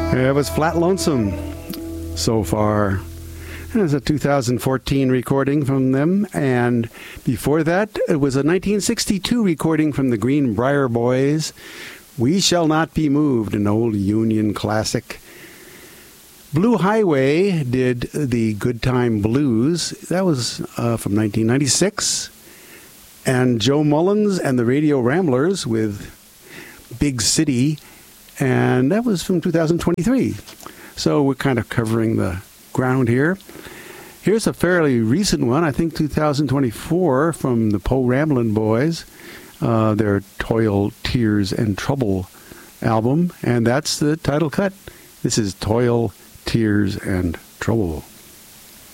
It was Flat Lonesome so far. It was a 2014 recording from them, and before that, it was a 1962 recording from the Greenbrier Boys. We Shall Not Be Moved, an old Union classic. Blue Highway did the Good Time Blues. That was from 1996. And Joe Mullins and the Radio Ramblers with Big City, and that was from 2023. So we're kind of covering the ground here. Here's a fairly recent one, I think 2024, from the Po Ramblin' Boys, their Toil, Tears, and Trouble album, and that's the title cut. This is Toil, Tears, and Trouble.